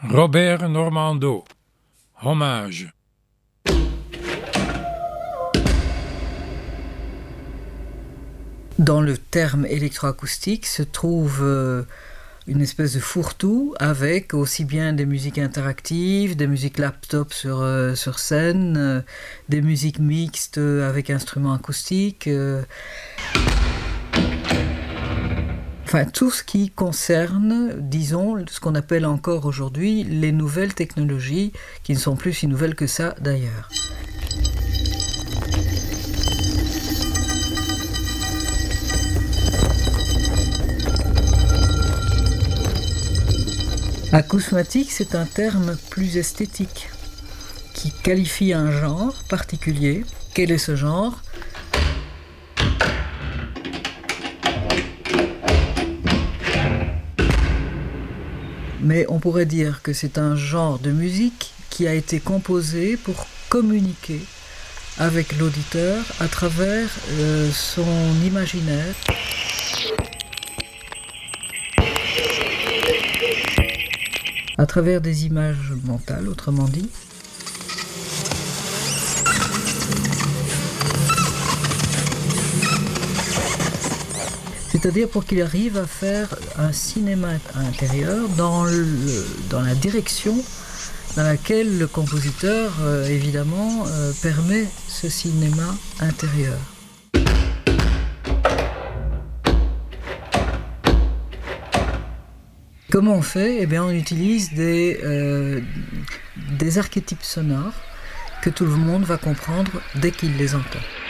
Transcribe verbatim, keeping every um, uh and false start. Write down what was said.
Robert Normando, Hommage. Dans le terme électroacoustique se trouve euh, une espèce de fourre-tout avec aussi bien des musiques interactives, des musiques laptop sur, euh, sur scène, euh, des musiques mixtes avec instruments acoustiques. Euh, Enfin, tout ce qui concerne, disons, ce qu'on appelle encore aujourd'hui les nouvelles technologies, qui ne sont plus si nouvelles que ça d'ailleurs. Acousmatique, c'est un terme plus esthétique, qui qualifie un genre particulier. Quel est ce genre ? Mais on pourrait dire que c'est un genre de musique qui a été composé pour communiquer avec l'auditeur à travers euh, son imaginaire. À travers des images mentales, autrement dit. C'est-à-dire pour qu'il arrive à faire un cinéma intérieur dans, le, dans la direction dans laquelle le compositeur, euh, évidemment, euh, permet ce cinéma intérieur. Comment on fait ? Eh bien, on utilise des, euh, des archétypes sonores que tout le monde va comprendre dès qu'il les entend.